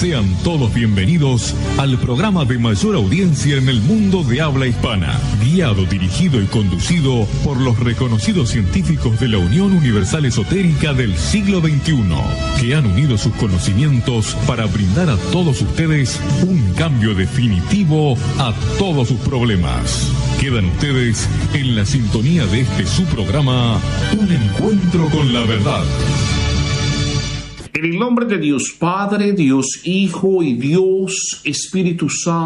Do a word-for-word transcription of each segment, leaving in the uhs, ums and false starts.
Sean todos bienvenidos al programa de mayor audiencia en el mundo de habla hispana, guiado, dirigido y conducido por los reconocidos científicos de la Unión Universal Esotérica del siglo veintiuno, que han unido sus conocimientos para brindar a todos ustedes un cambio definitivo a todos sus problemas. Quedan ustedes en la sintonía de este su programa, Un Encuentro con la Verdad. En el nombre de Dios Padre, Dios Hijo y Dios Espíritu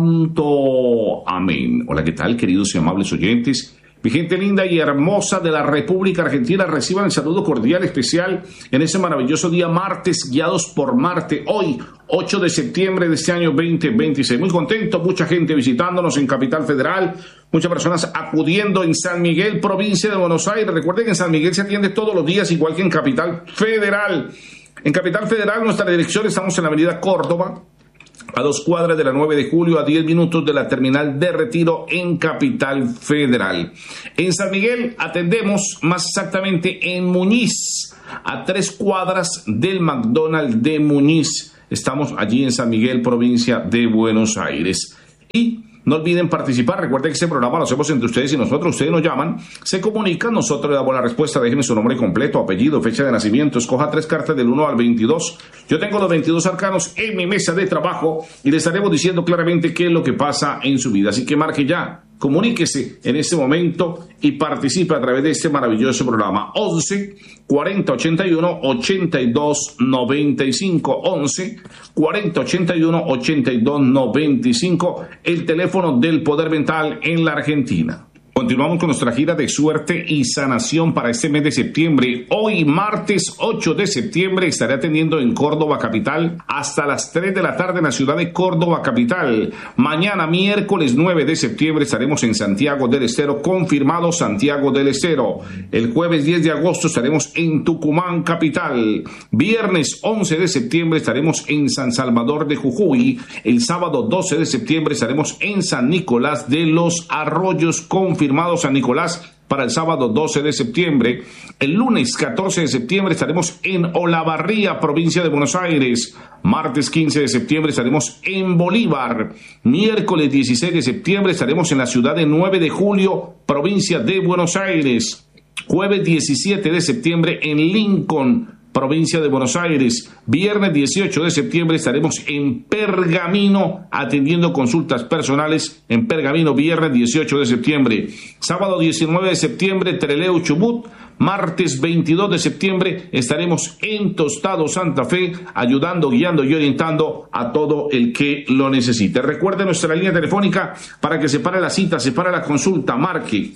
Santo. Amén. Hola, ¿qué tal, queridos y amables oyentes? Mi gente linda y hermosa de la República Argentina, reciban el saludo cordial especial en ese maravilloso día martes, guiados por Marte. Hoy, ocho de septiembre de este año veinte veintiséis. Muy contento, mucha gente visitándonos en Capital Federal, muchas personas acudiendo en San Miguel, provincia de Buenos Aires. Recuerden que en San Miguel se atiende todos los días, igual que en Capital Federal. En Capital Federal, nuestra dirección, estamos en la avenida Córdoba, a dos cuadras de la nueve de julio, a diez minutos de la terminal de Retiro en Capital Federal. En San Miguel atendemos más exactamente en Muñiz, a tres cuadras del McDonald's de Muñiz. Estamos allí en San Miguel, provincia de Buenos Aires. Y no olviden participar. Recuerden que este programa lo hacemos entre ustedes y nosotros. Ustedes nos llaman, se comunican, nosotros le damos la respuesta. Déjenme su nombre completo, apellido, fecha de nacimiento. Escoja tres cartas del uno al veintidós. Yo tengo los veintidós arcanos en mi mesa de trabajo y les estaremos diciendo claramente qué es lo que pasa en su vida. Así que marque ya, comuníquese en este momento y participe a través de este maravilloso programa. once cuarenta ochenta y uno ochenta y dos noventa y cinco. once cuarenta ochenta y uno ochenta y dos noventa y cinco, el teléfono del poder mental en la Argentina. Continuamos con nuestra gira de suerte y sanación para este mes de septiembre. Hoy, martes ocho de septiembre, estaré atendiendo en Córdoba capital hasta las tres de la tarde en la ciudad de Córdoba capital. Mañana, miércoles nueve de septiembre, estaremos en Santiago del Estero, confirmado Santiago del Estero. El jueves diez de agosto estaremos en Tucumán capital. Viernes once de septiembre estaremos en San Salvador de Jujuy. El sábado doce de septiembre estaremos en San Nicolás de los Arroyos, confirmado San Nicolás para el sábado doce de septiembre. El lunes catorce de septiembre estaremos en Olavarría, provincia de Buenos Aires. Martes quince de septiembre estaremos en Bolívar. Miércoles dieciséis de septiembre estaremos en la ciudad de nueve de julio, provincia de Buenos Aires. Jueves diecisiete de septiembre en Lincoln, provincia de Buenos Aires. Viernes dieciocho de septiembre estaremos en Pergamino atendiendo consultas personales en Pergamino, viernes dieciocho de septiembre. Sábado diecinueve de septiembre, Trelew, Chubut. Martes veintidós de septiembre estaremos en Tostado, Santa Fe, ayudando, guiando y orientando a todo el que lo necesite. Recuerde nuestra línea telefónica para que separe la cita, separe la consulta, marque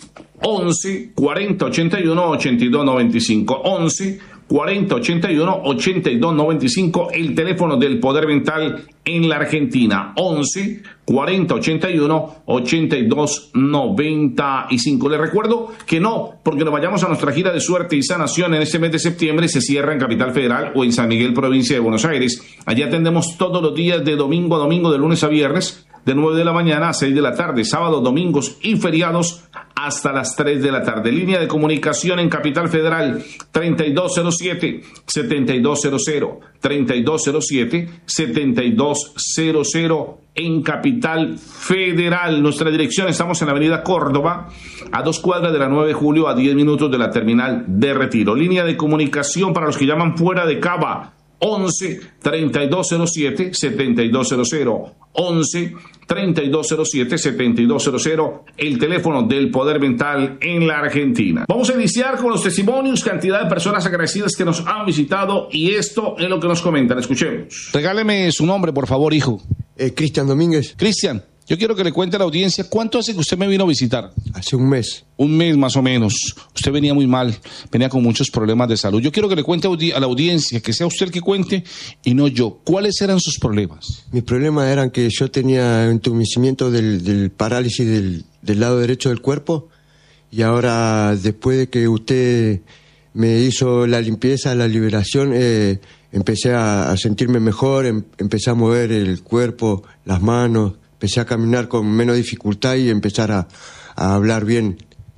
once cuarenta ochenta y uno ochenta y dos noventa y cinco. once cuarenta ochenta y uno ochenta y dos noventa y cinco, el teléfono del poder mental en la Argentina. once cuarenta ochenta y uno ochenta y dos noventa y cinco. Les recuerdo que no, porque nos vayamos a nuestra gira de suerte y sanación en este mes de septiembre, se cierra en Capital Federal o en San Miguel, provincia de Buenos Aires. Allá atendemos todos los días de domingo a domingo, de lunes a viernes, de nueve de la mañana a seis de la tarde, sábados, domingos y feriados hasta las tres de la tarde. Línea de comunicación en Capital Federal treinta y dos cero siete setenta y dos cero cero, treinta y dos cero siete setenta y dos cero cero en Capital Federal. Nuestra dirección, estamos en la avenida Córdoba, a dos cuadras de la nueve de julio, a diez minutos de la terminal de Retiro. Línea de comunicación para los que llaman fuera de Cava, once treinta y dos cero siete setenta y dos cero cero. once treinta y dos cero siete setenta y dos cero cero, el teléfono del poder mental en la Argentina. Vamos a iniciar con los testimonios, cantidad de personas agradecidas que nos han visitado, y esto es lo que nos comentan. Escuchemos. Regáleme su nombre, por favor, hijo. Eh, Cristian Domínguez. Cristian, yo quiero que le cuente a la audiencia cuánto hace que usted me vino a visitar. Hace un mes. Un mes más o menos. Usted venía muy mal, venía con muchos problemas de salud. Yo quiero que le cuente a la audiencia, que sea usted el que cuente y no yo. ¿Cuáles eran sus problemas? Mis problemas eran que yo tenía entumecimiento del, del parálisis del, del lado derecho del cuerpo, y ahora, después de que usted me hizo la limpieza, la liberación, eh, empecé a, a sentirme mejor, em, empecé a mover el cuerpo, las manos, empecé a caminar con menos dificultad y empezar a, a hablar bien.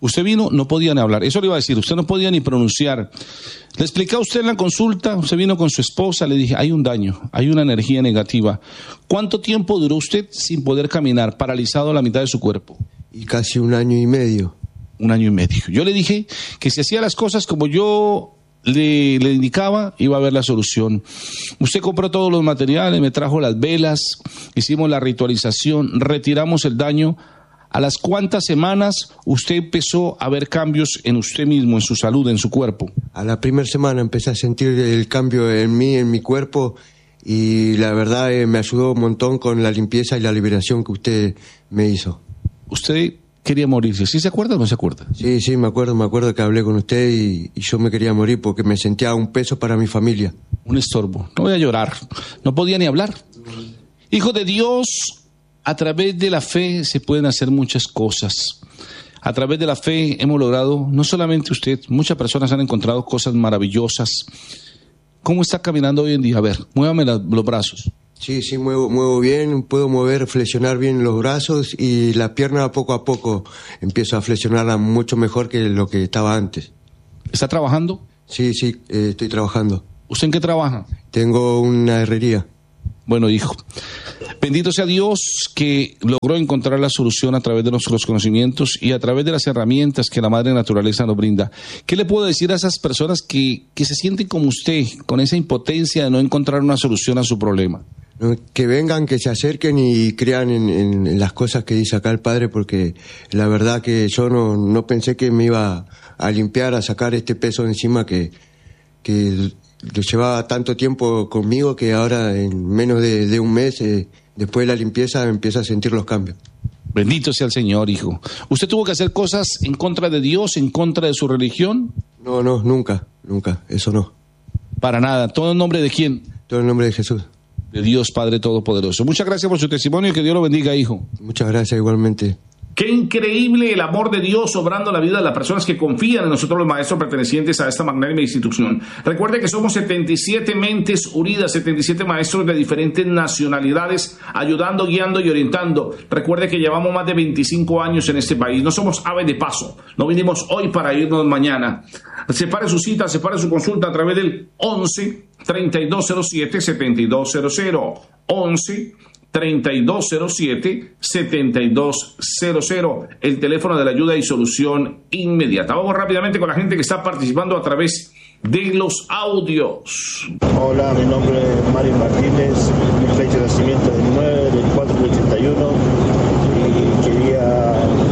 Usted vino, no podía ni hablar. Eso le iba a decir, usted no podía ni pronunciar. Le expliqué a usted en la consulta, usted vino con su esposa, le dije, hay un daño, hay una energía negativa. ¿Cuánto tiempo duró usted sin poder caminar, paralizado a la mitad de su cuerpo? Y casi un año y medio. Un año y medio. Yo le dije que si hacía las cosas como yo le, le indicaba, iba a haber la solución. Usted compró todos los materiales, me trajo las velas, hicimos la ritualización, retiramos el daño. ¿A las cuántas semanas usted empezó a ver cambios en usted mismo, en su salud, en su cuerpo? A la primera semana empecé a sentir el cambio en mí, en mi cuerpo, y la verdad eh, me ayudó un montón con la limpieza y la liberación que usted me hizo. Usted quería morirse, ¿sí se acuerda o no se acuerda? Sí, sí, me acuerdo, me acuerdo que hablé con usted y, y yo me quería morir porque me sentía un peso para mi familia. Un estorbo, no voy a llorar, no podía ni hablar. Hijo de Dios, a través de la fe se pueden hacer muchas cosas. A través de la fe hemos logrado, no solamente usted, muchas personas han encontrado cosas maravillosas. ¿Cómo está caminando hoy en día? A ver, muévame la, los brazos. Sí, sí, muevo, muevo bien, puedo mover, flexionar bien los brazos y la pierna poco a poco empiezo a flexionarla mucho mejor que lo que estaba antes. ¿Está trabajando? Sí, sí, eh, estoy trabajando. ¿Usted en qué trabaja? Tengo una herrería. Bueno, hijo, bendito sea Dios que logró encontrar la solución a través de nuestros conocimientos y a través de las herramientas que la Madre Naturaleza nos brinda. ¿Qué le puedo decir a esas personas que, que se sienten como usted, con esa impotencia de no encontrar una solución a su problema? Que vengan, que se acerquen y crean en, en, en las cosas que dice acá el Padre, porque la verdad que yo no, no pensé que me iba a limpiar, a sacar este peso de encima que... que lo llevaba tanto tiempo conmigo que ahora en menos de, de un mes, eh, después de la limpieza, empiezo a sentir los cambios. Bendito sea el Señor, hijo. ¿Usted tuvo que hacer cosas en contra de Dios, en contra de su religión? No, no, nunca, nunca, eso no. Para nada. ¿Todo en nombre de quién? Todo en nombre de Jesús. De Dios Padre Todopoderoso. Muchas gracias por su testimonio y que Dios lo bendiga, hijo. Muchas gracias igualmente. Qué increíble el amor de Dios obrando la vida de las personas que confían en nosotros los maestros pertenecientes a esta magnánima institución. Recuerde que somos setenta y siete mentes unidas, setenta y siete maestros de diferentes nacionalidades, ayudando, guiando y orientando. Recuerde que llevamos más de veinticinco años en este país. No somos aves de paso. No vinimos hoy para irnos mañana. Separe su cita, separe su consulta a través del once, treinta y dos cero siete, setenta y dos cero cero. once, treinta y dos cero siete, setenta y dos cero cero, el teléfono de la ayuda y solución inmediata. Vamos rápidamente con la gente que está participando a través de los audios. Hola, mi nombre es Mario Martínez, mi fecha de nacimiento es el nueve del cuatro del ochenta y uno y quería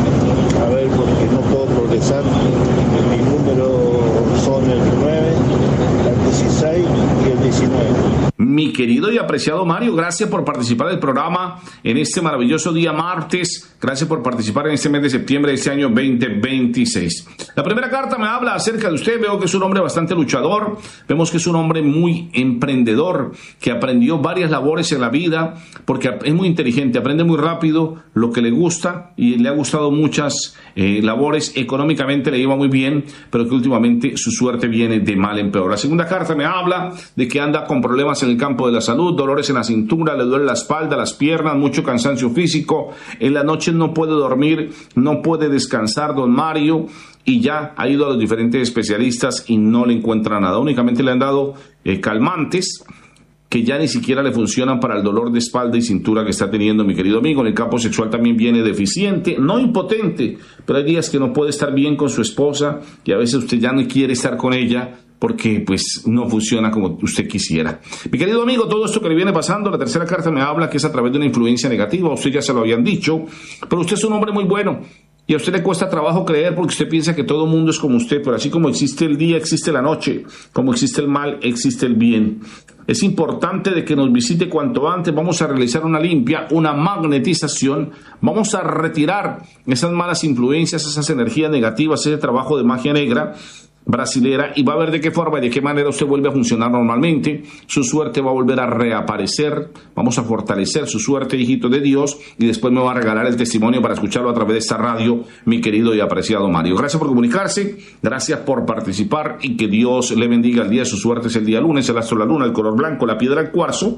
a ver porque no puedo progresar. Mi número son el nueve, el dieciséis y el diecinueve. Mi querido y apreciado Mario, gracias por participar del programa en este maravilloso día martes. Gracias por participar en este mes de septiembre de este año veinte veintiséis. La primera carta me habla acerca de usted. Veo que es un hombre bastante luchador. Vemos que es un hombre muy emprendedor, que aprendió varias labores en la vida, porque es muy inteligente, aprende muy rápido lo que le gusta y le ha gustado muchas eh, labores. Económicamente le iba muy bien, pero que últimamente su suerte viene de mal en peor. La segunda carta me habla de que anda con problemas en el campo de la salud, dolores en la cintura, le duele la espalda, las piernas, mucho cansancio físico, en la noche no puede dormir, no puede descansar don Mario, y ya ha ido a los diferentes especialistas y no le encuentra nada, únicamente le han dado eh, calmantes que ya ni siquiera le funcionan para el dolor de espalda y cintura que está teniendo mi querido amigo. En el campo sexual también viene deficiente, no impotente, pero hay días que no puede estar bien con su esposa y a veces usted ya no quiere estar con ella porque pues no funciona como usted quisiera. Mi querido amigo, todo esto que le viene pasando, la tercera carta me habla que es a través de una influencia negativa. A usted ya se lo habían dicho, pero usted es un hombre muy bueno y a usted le cuesta trabajo creer porque usted piensa que todo el mundo es como usted, pero así como existe el día, existe la noche, como existe el mal, existe el bien. Es importante de que nos visite cuanto antes. Vamos a realizar una limpia, una magnetización, vamos a retirar esas malas influencias, esas energías negativas, ese trabajo de magia negra brasilera, y va a ver de qué forma y de qué manera usted vuelve a funcionar normalmente. Su suerte va a volver a reaparecer. Vamos a fortalecer su suerte, hijito de Dios, y después me va a regalar el testimonio para escucharlo a través de esta radio, mi querido y apreciado Mario. Gracias por comunicarse, gracias por participar y que Dios le bendiga. El día de su suerte es el día lunes, el astro, la luna, el color blanco, la piedra, el cuarzo,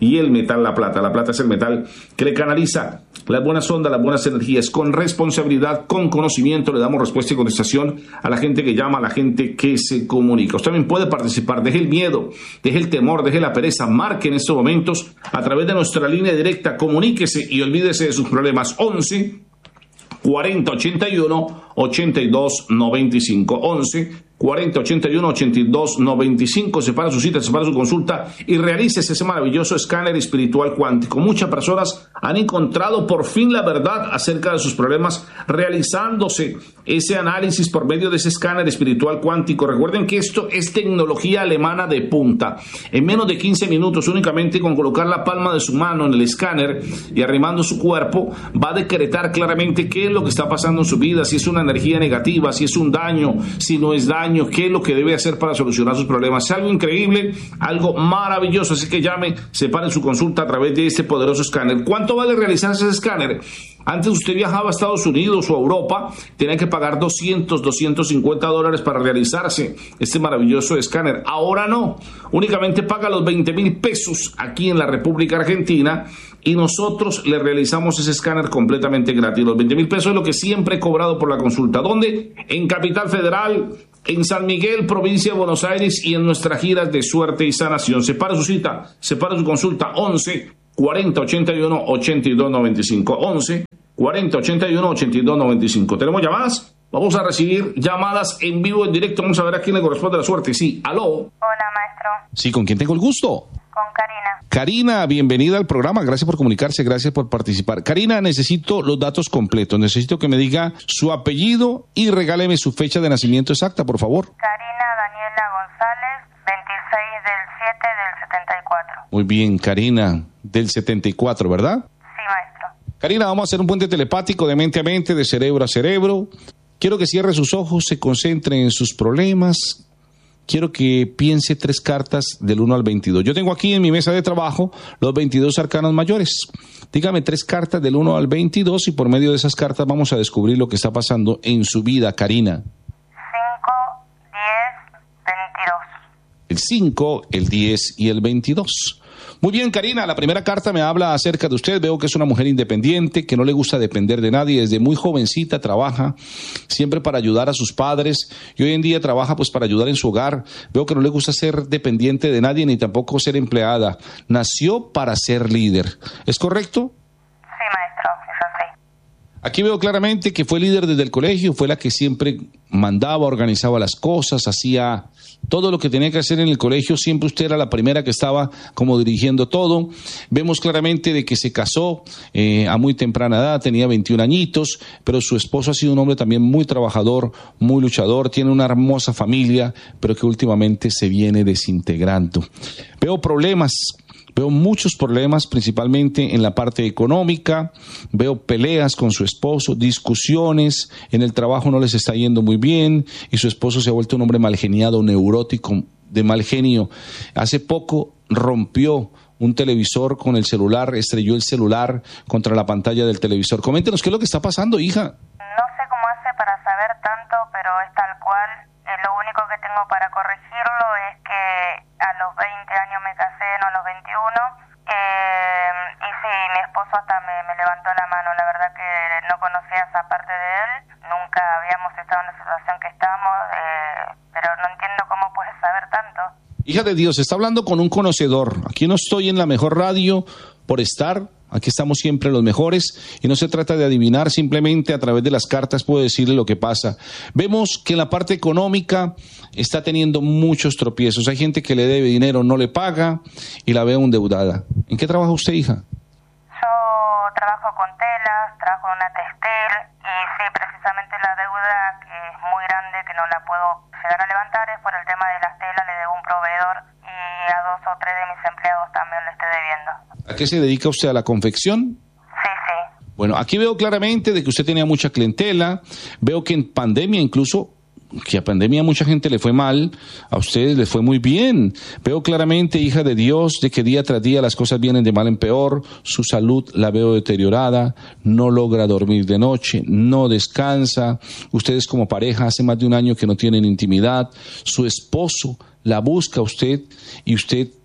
y el metal, la plata. La plata es el metal que le canaliza las buenas ondas, las buenas energías, con responsabilidad, con conocimiento. Le damos respuesta y contestación a la gente que llama, a la gente que se comunica. Usted también puede participar. Deje el miedo, deje el temor, deje la pereza. Marque en estos momentos a través de nuestra línea directa. Comuníquese y olvídese de sus problemas. once cuarenta ochenta y uno ochenta y dos noventa y cinco. once cuarenta ochenta y uno ochenta y dos noventa y cinco. Separa su cita, separa su consulta y realice ese maravilloso escáner espiritual cuántico. Muchas personas han encontrado por fin la verdad acerca de sus problemas realizándose ese análisis por medio de ese escáner espiritual cuántico. Recuerden que esto es tecnología alemana de punta. En menos de quince minutos, únicamente con colocar la palma de su mano en el escáner y arrimando su cuerpo, va a decretar claramente qué es lo que está pasando en su vida, si es una energía negativa, si es un daño, si no es daño, qué es lo que debe hacer para solucionar sus problemas. Es algo increíble, algo maravilloso, así que llame, separe su consulta a través de este poderoso escáner. ¿Cuánto vale realizarse ese escáner? Antes usted viajaba a Estados Unidos o a Europa, tenía que pagar doscientos, doscientos cincuenta dólares para realizarse este maravilloso escáner. Ahora no, únicamente paga los veinte mil pesos aquí en la República Argentina y nosotros le realizamos ese escáner completamente gratis. Los veinte mil pesos es lo que siempre he cobrado por la consulta. ¿Dónde? En Capital Federal, en San Miguel, provincia de Buenos Aires, y en nuestras giras de suerte y sanación. Separa su cita, separa su consulta. once cuarenta ochenta y uno ochenta y dos noventa y cinco. once cuarenta ochenta y uno ochenta y dos noventa y cinco. ¿Tenemos llamadas? Vamos a recibir llamadas en vivo, en directo. Vamos a ver a quién le corresponde la suerte. Sí, aló. Hola, maestro. Sí, ¿con quién tengo el gusto? Con Karina. Karina, bienvenida al programa. Gracias por comunicarse, gracias por participar. Karina, necesito los datos completos. Necesito que me diga su apellido y regáleme su fecha de nacimiento exacta, por favor. Karina Daniela González, veintiséis del siete del setenta y cuatro. Muy bien, Karina, del setenta y cuatro, ¿verdad? Sí, maestro. Karina, vamos a hacer un puente telepático de mente a mente, de cerebro a cerebro. Quiero que cierre sus ojos, se concentre en sus problemas. Quiero que piense tres cartas del uno al veintidós. Yo tengo aquí en mi mesa de trabajo los veintidós arcanos mayores. Dígame tres cartas del uno al veintidós y por medio de esas cartas vamos a descubrir lo que está pasando en su vida, Karina. cinco, diez, veintidós. El cinco, el diez y el veintidós. Muy bien, Karina, la primera carta me habla acerca de usted. Veo que es una mujer independiente, que no le gusta depender de nadie. Desde muy jovencita trabaja siempre para ayudar a sus padres y hoy en día trabaja pues para ayudar en su hogar. Veo que no le gusta ser dependiente de nadie ni tampoco ser empleada. Nació para ser líder. ¿Es correcto? Sí, maestro, es así. Aquí veo claramente que fue líder desde el colegio, fue la que siempre mandaba, organizaba las cosas, hacía todo lo que tenía que hacer en el colegio. Siempre usted era la primera que estaba como dirigiendo todo. Vemos claramente de que se casó eh, a muy temprana edad, tenía veintiún añitos, pero su esposo ha sido un hombre también muy trabajador, muy luchador, tiene una hermosa familia, pero que últimamente se viene desintegrando. Veo problemas. Veo muchos problemas, principalmente en la parte económica. Veo peleas con su esposo, discusiones. En el trabajo no les está yendo muy bien y su esposo se ha vuelto un hombre malgeniado, neurótico, de mal genio. Hace poco rompió un televisor con el celular, estrelló el celular contra la pantalla del televisor. Coméntenos qué es lo que está pasando, hija. No sé cómo hace para saber tanto, pero es tal cual. Eh, lo único que tengo para corregirlo es que a los veinte años me casé, no a los veintiuno, eh, y sí, mi esposo hasta me, me levantó la mano. La verdad que no conocía esa parte de él, nunca habíamos estado en la situación que estamos, eh, pero no entiendo cómo puedes saber tanto. Hija de Dios, está hablando con un conocedor. Aquí no estoy en la mejor radio por estar. Aquí estamos siempre los mejores y no se trata de adivinar, simplemente a través de las cartas puedo decirle lo que pasa. Vemos que en la parte económica está teniendo muchos tropiezos. Hay gente que le debe dinero, no le paga y la veo endeudada. ¿En qué trabaja usted, hija? Yo trabajo con telas, trabajo en una textil y sí, precisamente la deuda que es muy grande, que no la puedo llegar a levantar, es por el tema de las telas, le debo un proveedor y a dos o tres de mis empleados también le estoy debiendo. ¿A qué se dedica usted? ¿A la confección? Sí, sí. Bueno, aquí veo claramente de que usted tenía mucha clientela. Veo que en pandemia incluso, que a pandemia a mucha gente le fue mal, a ustedes le fue muy bien. Veo claramente, hija de Dios, de que día tras día las cosas vienen de mal en peor. Su salud la veo deteriorada, no logra dormir de noche, no descansa. Ustedes como pareja hace más de un año que no tienen intimidad. Su esposo la busca a usted y usted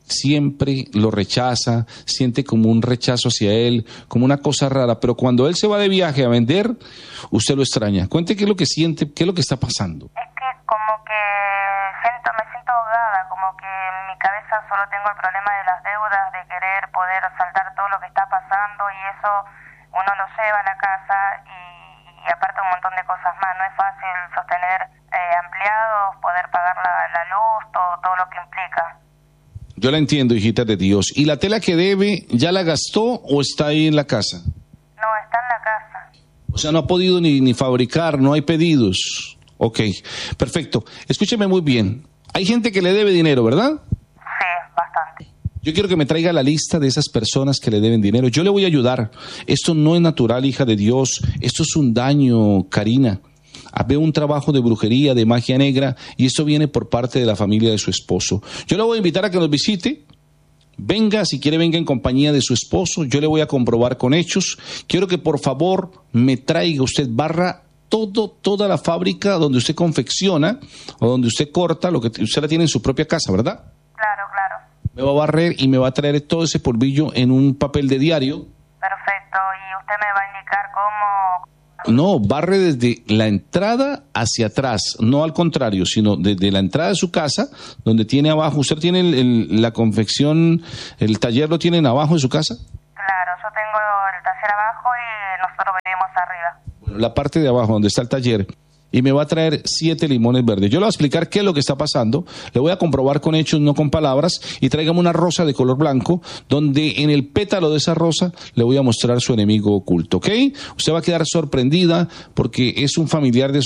siempre lo rechaza, siente como un rechazo hacia él, como una cosa rara, pero cuando él se va de viaje a vender, usted lo extraña. Cuente qué es lo que siente, qué es lo que está pasando. Es que como que siento, me siento ahogada, como que en mi cabeza solo tengo el problema de las deudas, de querer poder saltar todo lo que está pasando, y eso uno lo lleva a la casa y, y aparte un montón de cosas más. No es fácil sostener eh, empleados, poder pagar la, la luz, todo, todo lo que implica. Yo la entiendo, hijita de Dios. ¿Y la tela que debe ya la gastó o está ahí en la casa? No, está en la casa. O sea, no ha podido ni, ni fabricar, no hay pedidos. Ok, perfecto. Escúcheme muy bien. Hay gente que le debe dinero, ¿verdad? Sí, bastante. Yo quiero que me traiga la lista de esas personas que le deben dinero. Yo le voy a ayudar. Esto no es natural, hija de Dios. Esto es un daño, Karina. Veo un trabajo de brujería, de magia negra, y esto viene por parte de la familia de su esposo. Yo le voy a invitar a que nos visite. Venga, si quiere, venga en compañía de su esposo. Yo le voy a comprobar con hechos. Quiero que por favor me traiga usted, barra todo, toda la fábrica donde usted confecciona o donde usted corta, lo que usted la tiene en su propia casa, ¿verdad? Claro, claro. Me va a barrer y me va a traer todo ese polvillo en un papel de diario. Perfecto. ¿Y usted me va a indicar cómo...? No, barre desde la entrada hacia atrás, no al contrario, sino desde la entrada de su casa, donde tiene abajo, ¿usted tiene el, el, la confección, el taller lo tienen abajo de su casa? Claro, yo tengo el taller abajo y nosotros vivimos arriba. Bueno, la parte de abajo, donde está el taller, y me va a traer siete limones verdes. Yo le voy a explicar qué es lo que está pasando, le voy a comprobar con hechos, no con palabras, y tráigame una rosa de color blanco, donde en el pétalo de esa rosa le voy a mostrar su enemigo oculto, ¿ok? Usted va a quedar sorprendida porque es un familiar de su